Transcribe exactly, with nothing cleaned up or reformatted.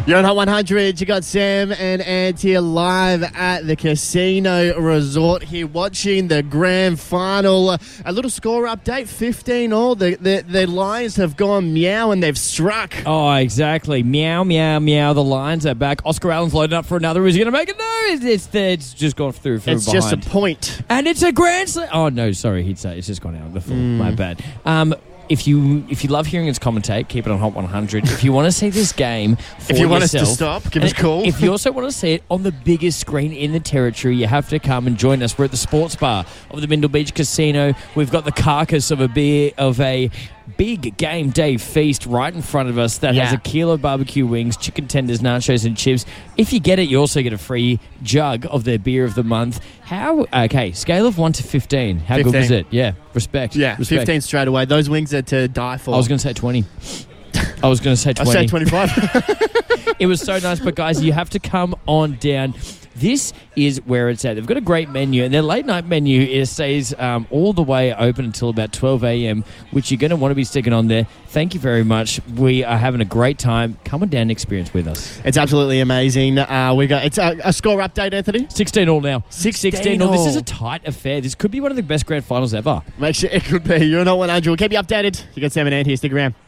You're on Hot one hundred. You got Sam and Ant here live at the Casino Resort here watching the grand final. A little score update, fifteen all. The, the, the Lions have gone meow and they've struck. Oh, exactly. Meow, meow, meow. The Lions are back. Oscar Allen's loaded up for another. Is he going to make it? No, it's, it's, it's just gone through from It's behind. just a point. And it's a grand slam. Oh, no, sorry. He'd say it's just gone out of the full. Mm. My bad. Um, If you if you love hearing us commentate, keep it on Hot one hundred. If you want to see this game for If you want yourself, us to stop, give us a call. If you also want to see it on the biggest screen in the territory, you have to come and join us. We're at the sports bar of the Mindle Beach Casino. We've got the carcass of a beer of a big game day feast right in front of us that Yeah. has a kilo of barbecue wings, chicken tenders, nachos, and chips. If you get it, you also get a free jug of their beer of the month. How? Okay, scale of one to fifteen. How fifteen. good was it? Yeah, respect. Yeah, respect. fifteen straight away. Those wings are to die for. I was going to say twenty. I was going to say I twenty. said twenty-five. It was so nice, but guys, you have to come on down. This is where it's at. They've got a great menu, and their late night menu is, stays um, all the way open until about twelve a.m., which you're going to want to be sticking on there. Thank you very much. We are having a great time. Come on down and experience with us. It's absolutely amazing. Uh, we got it's a, a score update, Anthony. sixteen all now. sixteen all. This all. is a tight affair. This could be one of the best grand finals ever. Make sure it could be. You're not one hundred. We'll keep you updated. You got Sam and Ant here. Stick around.